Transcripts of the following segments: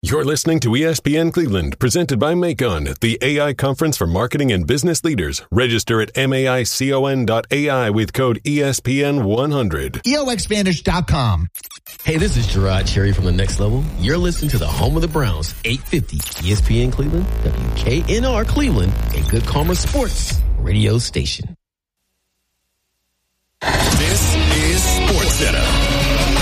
You're listening to ESPN Cleveland, presented by Macon, the AI conference for marketing and business leaders. Register at maicon.ai with code ESPN100. EOXVantage.com. Hey, this is Gerard Cherry from The Next Level. You're listening to the home of the Browns, 850 ESPN Cleveland, WKNR Cleveland, a Good Karma Sports radio station. This is SportsCenter.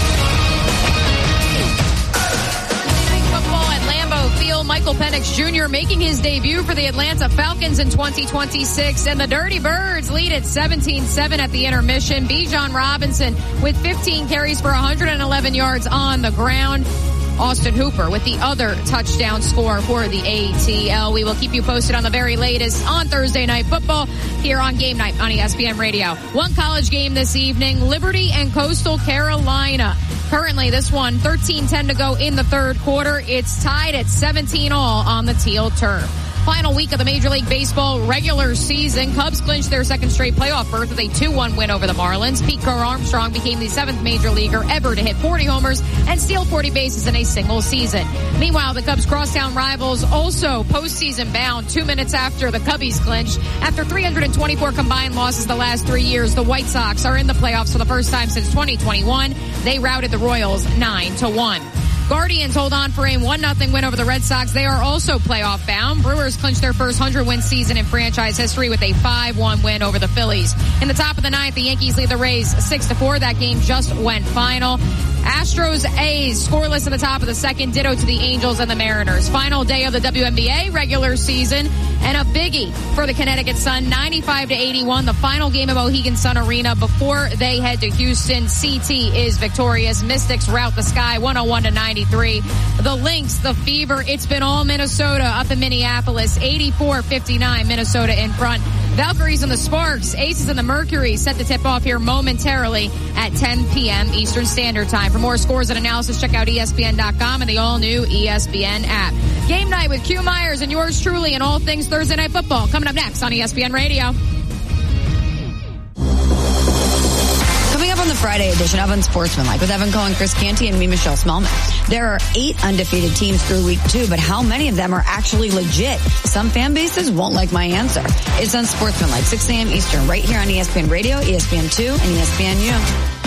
Michael Penix Jr. making his debut for the Atlanta Falcons in 2026, and the Dirty Birds lead at 17-7 at the intermission. Bijan Robinson with 15 carries for 111 yards on the ground. Austin Hooper with the other touchdown score for the ATL. We will keep you posted on the very latest on Thursday Night Football here on Game Night on ESPN Radio. One college game this evening, Liberty and Coastal Carolina. Currently, this one, 13-10 to go in the third quarter. It's tied at 17-all on the teal turf. Final week of the Major League Baseball regular season. Cubs clinched their second straight playoff berth with a 2-1 win over the Marlins. Pete Crow Armstrong became the seventh major leaguer ever to hit 40 homers and steal 40 bases in a single season. Meanwhile, the Cubs' crosstown rivals also postseason bound 2 minutes after the Cubbies clinched. After 324 combined losses the last 3 years, the White Sox are in the playoffs for the first time since 2021. They routed the Royals 9-1. Guardians hold on for a 1-0 win over the Red Sox. They are also playoff bound. Brewers clinched their first 100-win season in franchise history with a 5-1 win over the Phillies. In the top of the ninth, the Yankees lead the Rays 6-4. That game just went final. Astros, A's scoreless in the top of the second. Ditto to the Angels and the Mariners. Final day of the WNBA regular season, and a biggie for the Connecticut Sun, 95-81. The final game of Mohegan Sun Arena before they head to Houston. CT is victorious. Mystics rout the Sky 101-93. The Lynx, the Fever, it's been all Minnesota up in Minneapolis, 84-59. Minnesota in front. Valkyries and the Sparks, Aces and the Mercury set to tip off here momentarily at 10 p.m. Eastern Standard Time. For more scores and analysis, check out ESPN.com and the all-new ESPN app. Game night with Q Myers and yours truly and all things Thursday Night Football coming up next on ESPN Radio. Coming up on the Friday edition of Unsportsmanlike with Evan Cohen, Chris Canty, and me, Michelle Smallman. There are 8 undefeated teams through week 2, but how many of them are actually legit? Some fan bases won't like my answer. It's Unsportsmanlike, 6 a.m. Eastern, right here on ESPN Radio, ESPN2, and ESPNU.